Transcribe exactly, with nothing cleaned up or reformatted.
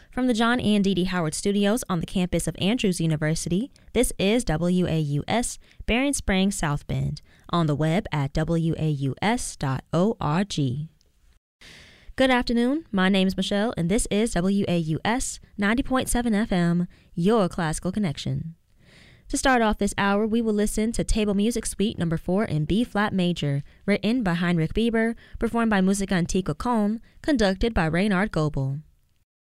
From the John and Dee Dee Howard Studios on the campus of Andrews University, this is W A U S, Berrien Springs, South Bend, on the web at w a u s dot org. Good afternoon, my name is Michelle, and this is W A U S ninety point seven F M, your classical connection. To start off this hour, we will listen to Table Music Suite number four in B-flat major, written by Heinrich Bieber, performed by Musica Antiqua Köln, conducted by Reinhard Goebel.